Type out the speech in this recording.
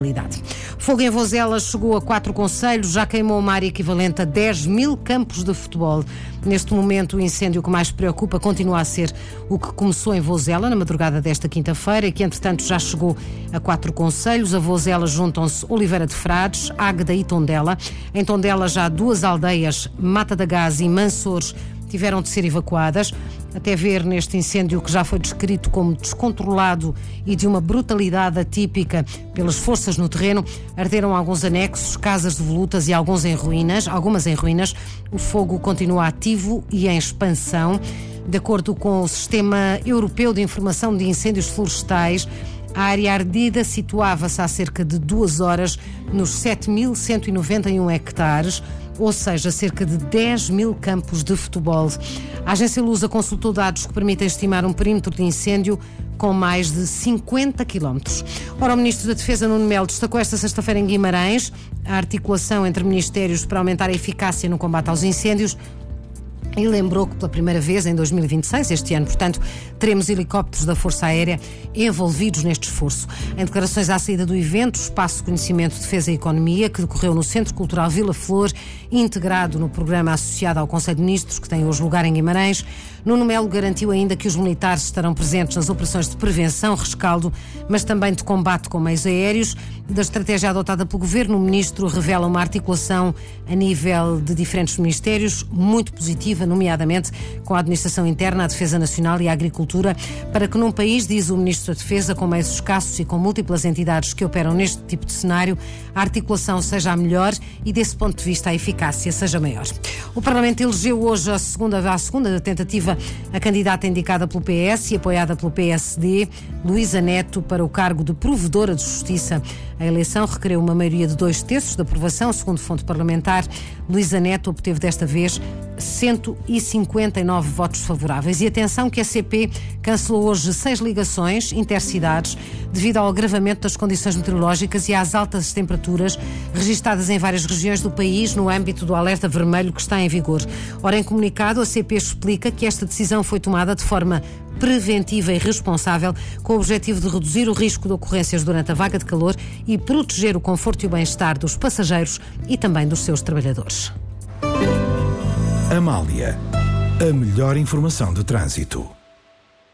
Fogo em Vozelas chegou a 4 concelhos, já queimou uma área equivalente a 10 mil campos de futebol. Neste momento, o incêndio que mais preocupa continua a ser o que começou em Vozela, na madrugada desta quinta-feira, e que, entretanto, já chegou a 4 concelhos. A Vozela juntam-se Oliveira de Frades, Águeda e Tondela. Em Tondela já 2 aldeias, Mata da Gás e Mansores, tiveram de ser evacuadas, até ver neste incêndio que já foi descrito como descontrolado e de uma brutalidade atípica pelas forças no terreno. Arderam alguns anexos, casas devolutas e algumas em ruínas. O fogo continua ativo e em expansão. De acordo com o Sistema Europeu de Informação de Incêndios Florestais, a área ardida situava-se há cerca de 2 horas nos 7.191 hectares, ou seja, cerca de 10 mil campos de futebol. A Agência Lusa consultou dados que permitem estimar um perímetro de incêndio com mais de 50 quilómetros. Ora, o Ministro da Defesa, Nuno Melo, destacou esta sexta-feira em Guimarães a articulação entre ministérios para aumentar a eficácia no combate aos incêndios. E lembrou que pela primeira vez em 2026, este ano, portanto, teremos helicópteros da Força Aérea envolvidos neste esforço. Em declarações à saída do evento, Espaço de Conhecimento, Defesa e Economia, que decorreu no Centro Cultural Vila Flor, integrado no programa associado ao Conselho de Ministros, que tem hoje lugar em Guimarães, Nuno Melo garantiu ainda que os militares estarão presentes nas operações de prevenção, rescaldo, mas também de combate com meios aéreos. Da estratégia adotada pelo Governo, o Ministro revela uma articulação a nível de diferentes ministérios muito positiva, nomeadamente com a Administração Interna, a Defesa Nacional e a Agricultura, para que num país, diz o Ministro da Defesa, com meios escassos e com múltiplas entidades que operam neste tipo de cenário, a articulação seja a melhor e, desse ponto de vista, a eficácia seja maior. O Parlamento elegeu hoje a segunda tentativa a candidata indicada pelo PS e apoiada pelo PSD, Luísa Neto, para o cargo de Provedora de Justiça. A eleição requereu uma maioria de 2/3 de aprovação, segundo fonte parlamentar. Luísa Neto obteve desta vez 159 votos favoráveis. E atenção que a CP cancelou hoje 6 ligações intercidades devido ao agravamento das condições meteorológicas e às altas temperaturas registadas em várias regiões do país no âmbito do alerta vermelho que está em vigor. Ora, em comunicado, a CP explica que esta decisão foi tomada de forma preventiva e responsável, com o objetivo de reduzir o risco de ocorrências durante a vaga de calor e proteger o conforto e o bem-estar dos passageiros e também dos seus trabalhadores. Amália, a melhor informação de trânsito.